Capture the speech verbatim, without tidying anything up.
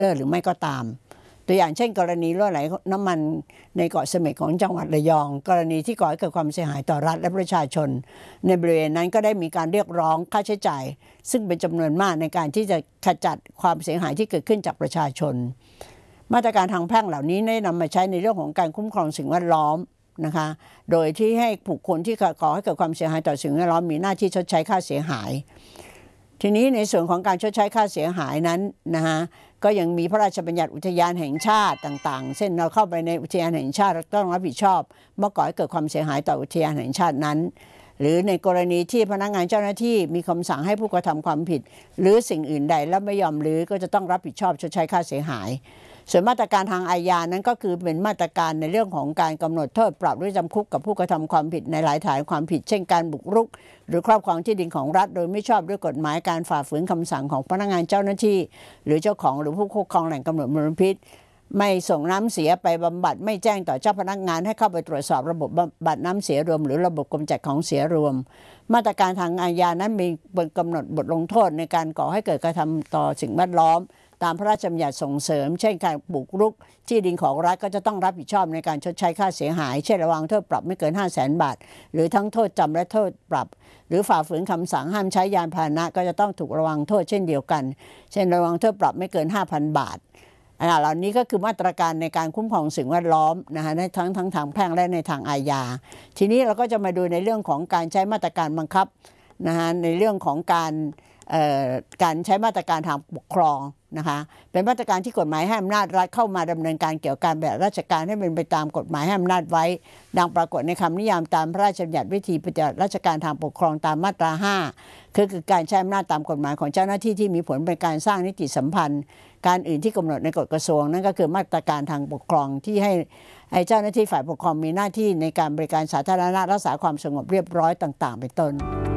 หรือไม่ก็ตามตัวอย่างเช่นกรณีรั่วไหลน้ำมันในเกาะเสม็ดของจังหวัดระยองกรณีที่ก่อให้เกิดความเสียหายต่อรัฐและประชาชนในบริเวณนั้นก็ได้มีการเรียกร้องค่าใช้จ่ายซึ่งเป็นจำนวนมากในการที่จะขจัดความเสียหายที่เกิดขึ้นจากประชาชนมาตรการทางแพ่งเหล่านี้ได้นำมาใช้ในเรื่องของการคุ้มครองสิ่งแวดล้อมนะคะโดยที่ให้บุคคลที่ก่อให้เกิดความเสียหายต่อสิ่งแวดล้อมมีหน้าที่ชดใช้ค่าเสียหายทีนี้ในส่วนของการชดใช้ค่าเสียหายนั้นนะคะก็ยังมีพระราชบัญญัติอุทยานแห่งชาติต่างๆเช่นเราเข้าไปในอุทยานแห่งชาติเราต้องรับผิดชอบเมื่อก่อให้เกิดความเสียหายต่ออุทยานแห่งชาตินั้นหรือในกรณีที่พนักงานเจ้าหน้าที่มีคำสั่งให้ผู้กระทำความผิดหรือสิ่งอื่นใดแล้วไม่ยอมรื้อก็จะต้องรับผิดชอบชดใช้ค่าเสียหายส่วนมาตรการทางอาญานั้นก็คือเป็นมาตรการในเรื่องของการกำหนดโทษปรับหรือจำคุกกับผู้กระทำความผิดในหลายฐานความผิดเช่นการบุกรุกหรือครอบครองที่ดินของรัฐโดยไม่ชอบด้วยกฎหมายการฝ่าฝืนคำสั่งของพนักงานเจ้าหน้าที่หรือเจ้าของหรือผู้ครอบครองแหล่งกำเนิดมลพิษไม่ส่งน้ำเสียไปบำบัดไม่แจ้งต่อเจ้าพนักงานให้เข้าไปตรวจสอบระบบบำบัดน้ำเสียรวมหรือระบบกำจัดของเสียรวมมาตรการทางอาญานั้นมีกำหนดบทลงโทษในการก่อให้เกิดกระทำต่อสิ่งแวดล้อมตามพระราชบัญญัติส่งเสริมเช่นการบุกรุกที่ดินของรัฐก็จะต้องรับผิดชอบในการชดใช้ค่าเสียหายเช่นระวางโทษปรับไม่เกิน ห้าแสน บาทหรือทั้งโทษจำและโทษปรับหรือฝ่าฝืนคำสั่งห้ามใช้ยานพาหนะก็จะต้องถูกระวังโทษเช่นเดียวกันเช่นระวังโทษปรับไม่เกิน ห้าพัน บาทอันเหล่านี้ก็คือมาตรการในการคุ้มครองสิ่งแวดล้อมนะคะในทั้งทั้งทางแพ่งและในทางอาญาทีนี้เราก็จะมาดูในเรื่องของการใช้มาตรการบังคับนะคะในเรื่องของการการใช้มาตรการทางปกครองนะคะเป็นมาตรการที่กฎหมายให้อำนาจรัฐเข้ามาดำเนินการเกี่ยวกับการแบบราชการให้เป็นไปตามกฎหมายให้อำนาจไว้ดังปรากฏในคำนิยามตามพระราชบัญญัติวิธีปฏิบัติราชการทางปกครองตามมาตราห้าคือคือการใช้อำนาจตามกฎหมายของเจ้าหน้าที่ที่มีผลเป็นการสร้างนิติสัมพันธ์การอื่นที่กำหนดในกฎกระทรวงนั่นก็คือมาตรการทางปกครองที่ให้ให้เจ้าหน้าที่ฝ่ายปกครองมีหน้าที่ในการบริการสาธารณะรักษาความสงบเรียบร้อยต่างๆเป็นต้น